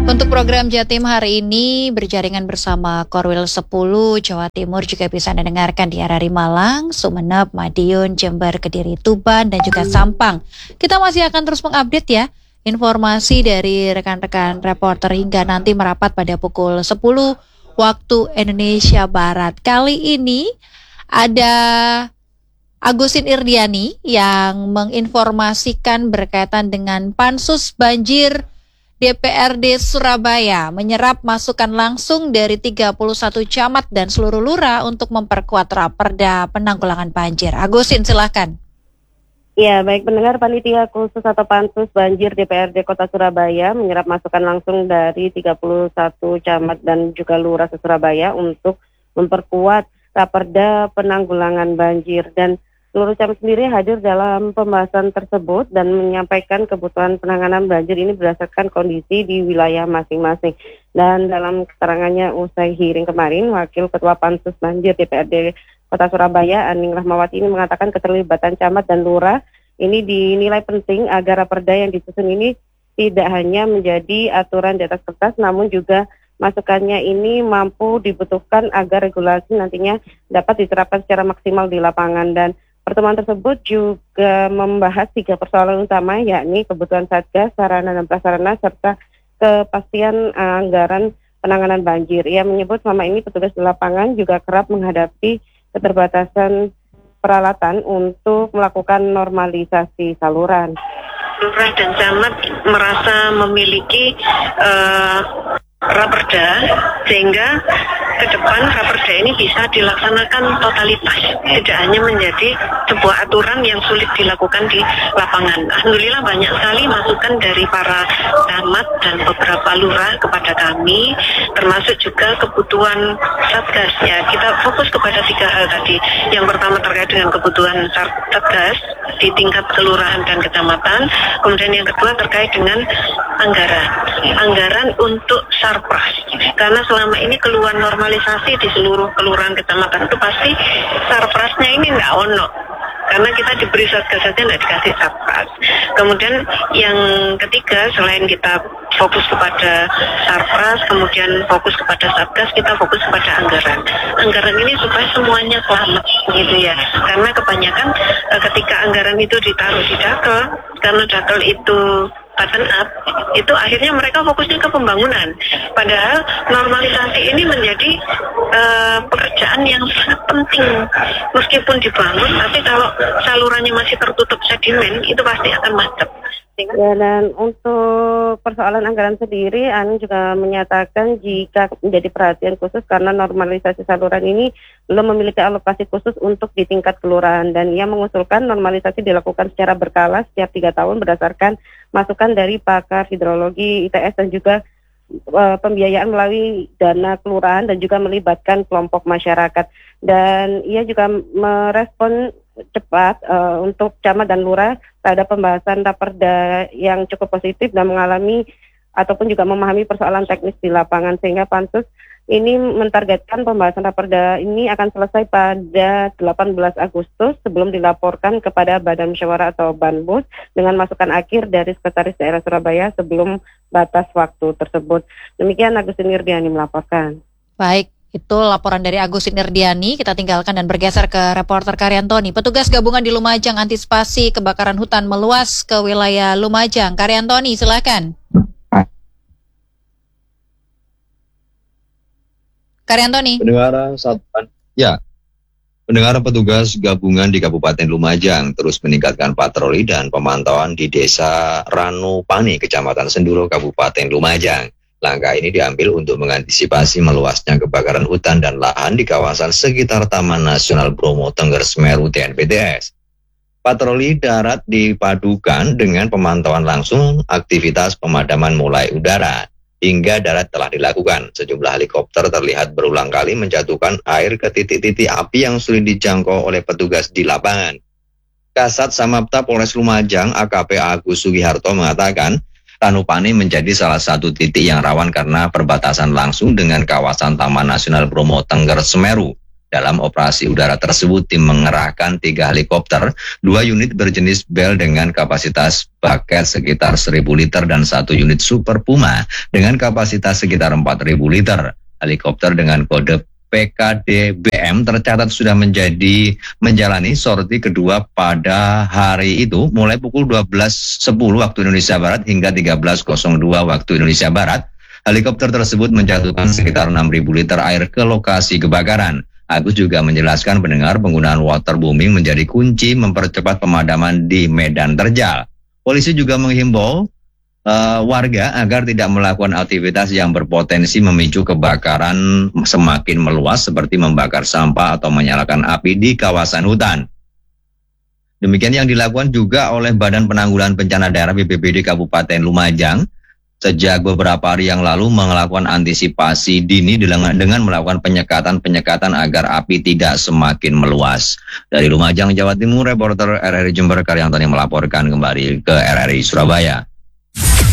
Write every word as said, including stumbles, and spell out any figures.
Untuk program Jatim hari ini berjaringan bersama Korwil sepuluh Jawa Timur juga bisa Anda dengarkan di R R I Malang, Sumeneb, Madiun, Jember, Kediri, Tuban, dan juga Sampang. Kita masih akan terus mengupdate ya informasi dari rekan-rekan reporter hingga nanti merapat pada pukul sepuluh waktu Indonesia Barat. Kali ini ada Agusin Irdiani yang menginformasikan berkaitan dengan Pansus Banjir D P R D Surabaya menyerap masukan langsung dari tiga puluh satu camat dan seluruh lurah untuk memperkuat Raperda penanggulangan banjir. Agusin, silakan. Ya, baik pendengar, panitia khusus atau Pansus Banjir D P R D Kota Surabaya menyerap masukan langsung dari tiga puluh satu camat dan juga lurah Surabaya untuk memperkuat Raperda penanggulangan banjir, dan seluruh camat sendiri hadir dalam pembahasan tersebut dan menyampaikan kebutuhan penanganan banjir ini berdasarkan kondisi di wilayah masing-masing. Dan dalam keterangannya usai hearing kemarin, Wakil Ketua Pansus Banjir D P R D Kota Surabaya, Aning Rahmawati, ini mengatakan keterlibatan camat dan lurah ini dinilai penting agar Raperda yang disusun ini tidak hanya menjadi aturan di atas kertas, namun juga masukannya ini mampu dibutuhkan agar regulasi nantinya dapat diterapkan secara maksimal di lapangan. Dan pertemuan tersebut juga membahas tiga persoalan utama, yakni kebutuhan satgas, sarana dan prasarana, serta kepastian anggaran penanganan banjir. Ia menyebut selama ini petugas di lapangan juga kerap menghadapi keterbatasan peralatan untuk melakukan normalisasi saluran. Lurah dan camat merasa memiliki uh, Raperda, sehingga ke depan Raperda ini bisa dilaksanakan totalitas, tidak hanya menjadi sebuah aturan yang sulit dilakukan di lapangan. Alhamdulillah banyak sekali masukan dari para camat dan beberapa lurah kepada kami, termasuk juga kebutuhan satgas. Ya, kita fokus kepada tiga hal tadi. Yang pertama terkait dengan kebutuhan satgas di tingkat kelurahan dan kecamatan, kemudian yang kedua terkait dengan anggaran, anggaran untuk sarpras, karena selama ini keluhan normalisasi di seluruh kelurahan kecamatan itu pasti sarprasnya ini nggak ono, karena kita diberi satgas saja nggak dikasih sarpras. Kemudian yang ketiga, selain kita fokus kepada sarpras, kemudian fokus kepada satgas, kita fokus kepada anggaran. Anggaran ini supaya semuanya selamat, gitu ya. Karena kebanyakan eh, ketika anggaran itu ditaruh di dakel, karena dakel itu button up, itu akhirnya mereka fokusnya ke pembangunan. Padahal normalisasi ini menjadi uh, pekerjaan yang sangat penting. Meskipun dibangun, tapi kalau salurannya masih tertutup sedimen, itu pasti akan macet. Ya, dan untuk persoalan anggaran sendiri, Ani juga menyatakan jika menjadi perhatian khusus karena normalisasi saluran ini belum memiliki alokasi khusus untuk di tingkat kelurahan, dan ia mengusulkan normalisasi dilakukan secara berkala setiap tiga tahun berdasarkan masukan dari pakar hidrologi I T S dan juga uh, pembiayaan melalui dana kelurahan dan juga melibatkan kelompok masyarakat. Dan ia juga merespon cepat uh, untuk camat dan lurah terhadap pembahasan Raperda yang cukup positif dan mengalami ataupun juga memahami persoalan teknis di lapangan, sehingga Pansus ini mentargetkan pembahasan Raperda ini akan selesai pada delapan belas Agustus sebelum dilaporkan kepada Badan Musyawarah atau Banbus dengan masukan akhir dari Sekretaris Daerah Surabaya sebelum batas waktu tersebut. Demikian Agusin Irdiani melaporkan. Baik. Itu laporan dari Agusin Irdiani. Kita tinggalkan dan bergeser ke reporter Karyantoni. Petugas gabungan di Lumajang antisipasi kebakaran hutan meluas ke wilayah Lumajang. Karyantoni, silakan. Karyantoni. Pendengaran satuan, ya. Pendengaran petugas gabungan di Kabupaten Lumajang terus meningkatkan patroli dan pemantauan di Desa Ranupani, Kecamatan Senduro, Kabupaten Lumajang. Langkah ini diambil untuk mengantisipasi meluasnya kebakaran hutan dan lahan di kawasan sekitar Taman Nasional Bromo Tengger Semeru T N B T S. Patroli darat dipadukan dengan pemantauan langsung aktivitas pemadaman mulai udara hingga darat telah dilakukan. Sejumlah helikopter terlihat berulang kali menjatuhkan air ke titik-titik api yang sulit dijangkau oleh petugas di lapangan. Kasat Samapta Polres Lumajang A K P Agus Sugiharto mengatakan, Ranupani menjadi salah satu titik yang rawan karena perbatasan langsung dengan kawasan Taman Nasional Bromo Tengger Semeru. Dalam operasi udara tersebut, tim mengerahkan tiga helikopter, dua unit berjenis Bell dengan kapasitas paket sekitar seribu liter dan satu unit Super Puma dengan kapasitas sekitar empat ribu liter. Helikopter dengan kode P K D B M tercatat sudah menjadi menjalani sorti kedua pada hari itu mulai pukul dua belas sepuluh waktu Indonesia Barat hingga tiga belas nol dua waktu Indonesia Barat. Helikopter tersebut menjatuhkan sekitar enam ribu liter air ke lokasi kebakaran. Agus juga menjelaskan pendengar penggunaan waterbombing menjadi kunci mempercepat pemadaman di medan terjal. Polisi juga menghimbau uh, warga agar tidak melakukan aktivitas yang berpotensi memicu kebakaran semakin meluas seperti membakar sampah atau menyalakan api di kawasan hutan. Demikian yang dilakukan juga oleh Badan Penanggulangan Bencana Daerah B P B D Kabupaten Lumajang. Sejak beberapa hari yang lalu melakukan antisipasi dini dengan, dengan melakukan penyekatan-penyekatan agar api tidak semakin meluas. Dari Lumajang, Jawa Timur, reporter R R I Jember Karyantani melaporkan kembali ke R R I Surabaya.